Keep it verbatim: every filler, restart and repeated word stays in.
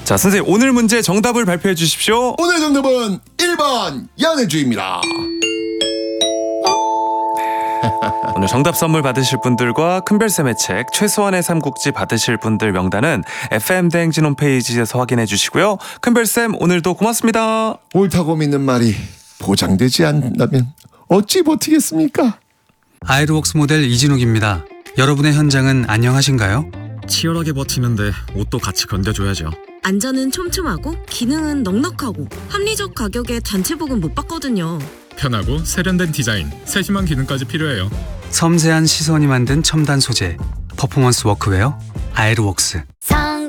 자, 선생님 오늘 문제 정답을 발표해 주십시오. 오늘 정답은 일 번 연애주의입니다. 오늘 정답 선물 받으실 분들과 큰별쌤의 책 최소한의 삼국지 받으실 분들 명단은 에프엠 대행진 홈페이지에서 확인해 주시고요. 큰별쌤 오늘도 고맙습니다. 옳다고 믿는 말이 보장되지 않는다면 어찌 버티겠습니까? 아이르웍스 모델 이진욱입니다. 여러분의 현장은 안녕하신가요? 치열하게 버티는데 옷도 같이 견뎌줘야죠. 안전은 촘촘하고 기능은 넉넉하고 합리적 가격에 단체복은 못 받거든요. 편하고 세련된 디자인, 세심한 기능까지 필요해요. 섬세한 시선이 만든 첨단 소재, 퍼포먼스 워크웨어 아이르웍스.